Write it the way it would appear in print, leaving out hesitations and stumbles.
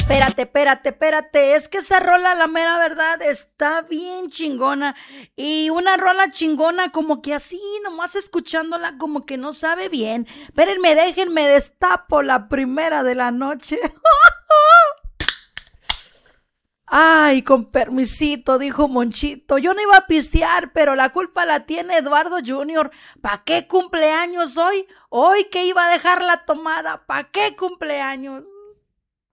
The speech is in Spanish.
Espérate, es que esa rola, la mera verdad, está bien chingona. Y una rola chingona como que así, nomás escuchándola como que no sabe bien. Espérenme, déjenme destapo la primera de la noche. Ay, con permisito, dijo Monchito. Yo no iba a pistear, pero la culpa la tiene Eduardo Jr. ¿Pa' qué cumpleaños hoy? Hoy que iba a dejar la tomada, ¿pa' qué cumpleaños?